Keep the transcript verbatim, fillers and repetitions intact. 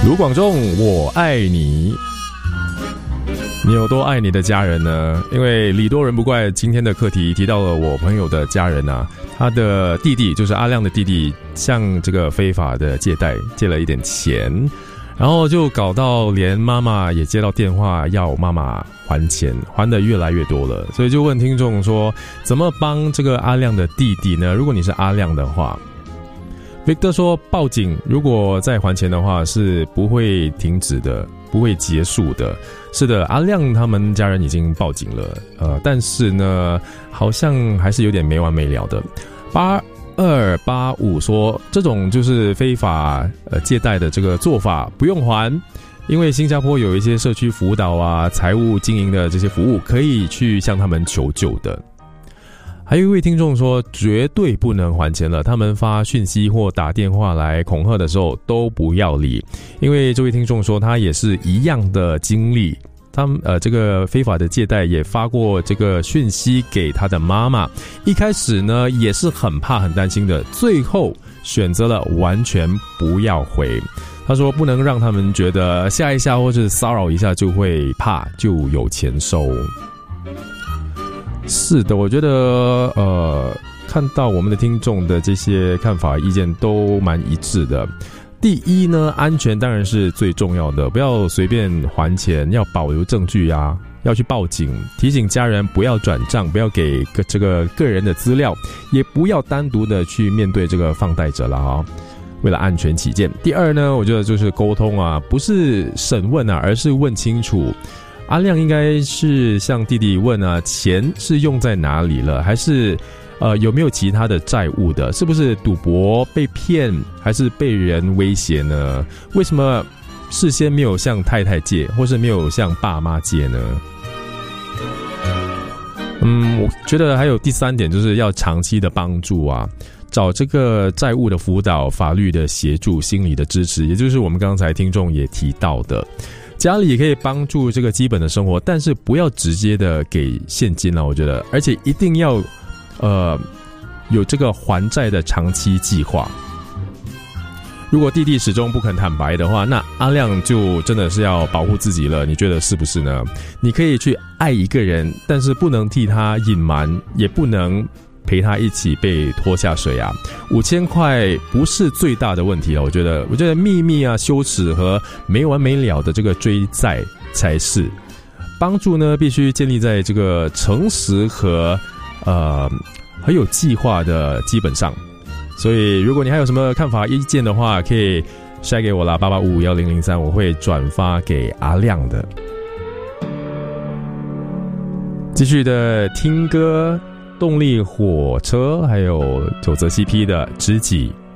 卢广仲，我爱你。你有多爱你的家人呢？因为礼多人不怪，今天的课题提到了我朋友的家人啊，他的弟弟就是阿亮的弟弟，向这个非法的借贷借了一点钱，然后就搞到连妈妈也接到电话要妈妈还钱，还的越来越多了，所以就问听众说，怎么帮这个阿亮的弟弟呢？如果你是阿亮的话，Victor 说报警，如果再还钱的话是不会停止的，不会结束的。是的，阿亮他们家人已经报警了，呃，但是呢，好像还是有点没完没了的。八二八五说，这种就是非法呃借贷的这个做法不用还，因为新加坡有一些社区辅导啊、财务经营的这些服务，可以去向他们求救的。还有一位听众说，绝对不能还钱了，他们发讯息或打电话来恐吓的时候都不要理，因为这位听众说他也是一样的经历，他们呃这个非法的借贷也发过这个讯息给他的妈妈，一开始呢也是很怕很担心的，最后选择了完全不要回。他说不能让他们觉得吓一下或者骚扰一下就会怕，就有钱收。是的，我觉得呃，看到我们的听众的这些看法意见都蛮一致的。第一呢，安全当然是最重要的，不要随便还钱，要保留证据啊，要去报警，提醒家人不要转账，不要给这个个人的资料，也不要单独的去面对这个放贷者了啊。为了安全起见。第二呢，我觉得就是沟通啊，不是审问啊，而是问清楚。阿亮应该是向弟弟问啊，钱是用在哪里了，还是呃有没有其他的债务的？是不是赌博被骗，还是被人威胁呢？为什么事先没有向太太借，或是没有向爸妈借呢？嗯，我觉得还有第三点，就是要长期的帮助啊，找这个债务的辅导、法律的协助、心理的支持，也就是我们刚才听众也提到的。家里也可以帮助这个基本的生活，但是不要直接的给现金了，我觉得，而且一定要呃有这个还债的长期计划。如果弟弟始终不肯坦白的话，那阿亮就真的是要保护自己了，你觉得是不是呢？你可以去爱一个人，但是不能替他隐瞒，也不能陪他一起被拖下水啊！五千块不是最大的问题了，我觉得，我觉得秘密啊、羞耻和没完没了的这个追债才是。帮助呢，必须建立在这个诚实和呃很有计划的基本上。所以，如果你还有什么看法、意见的话，可以晒给我啦，八八五五一零零三，我会转发给阿亮的。继续的听歌。动力火车还有九泽 C P 的知己。